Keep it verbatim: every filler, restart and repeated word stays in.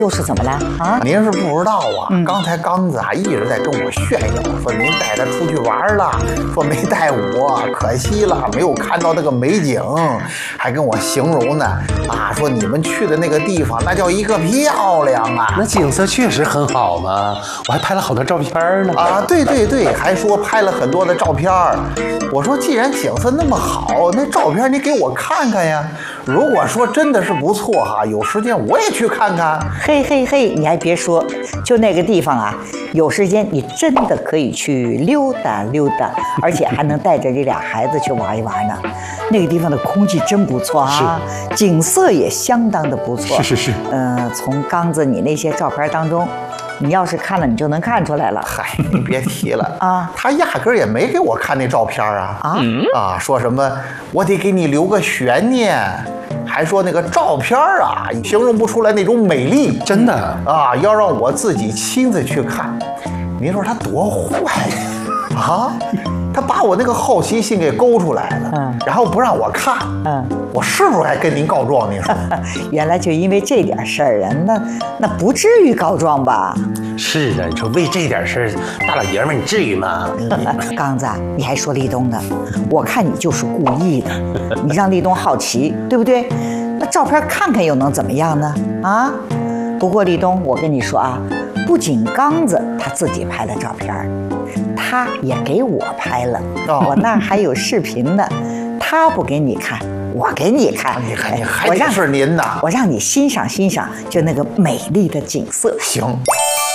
又是怎么了啊？ 您是不知道啊， 嗯、 刚才刚子啊一直在跟我炫耀，说您带他出去玩了，说没带我，可惜了，没有看到那个美景，还跟我形容呢，啊，说你们去的那个地方那叫一个漂亮啊， 那景色确实很好嘛，我还拍了好多照片呢。 啊，对对对，还说拍了很多的照片。我说既然景色那么好，那照片你给我看看呀。如果说真的是不错哈，有时间我也去看看。 嘿嘿嘿，你还别说，就那个地方啊，有时间你真的可以去溜达溜达，而且还能带着这俩孩子去玩一玩呢。那个地方的空气真不错啊，景色也相当的不错。 是是是。 嗯、呃，从刚子你那些照片当中，你要是看了，你就能看出来了。 嗨，你别提了啊， 他压根儿也没给我看那照片啊啊啊！说什么我得给你留个悬念，还说那个照片啊形容不出来那种美丽， 真的啊，要让我自己亲自去看。您说他多坏啊！他把我那个好奇心给勾出来了，嗯，然后不让我看，嗯，我是不是还跟您告状？您说， 原来就因为这点事儿啊，那那不至于告状吧？ 是的，你说为这点事儿，大老爷们儿你至于吗？ 刚子，你还说立冬呢？我看你就是故意的，你让立冬好奇，对不对？那照片看看又能怎么样呢？啊！不过立冬，我跟你说啊，不仅刚子他自己拍了照片，他也给我拍了，哦、我那还有视频呢。他不给你看，我给你看。 你看，你还得是您呐！ 我让你欣赏欣赏，就那个美丽的景色。 行。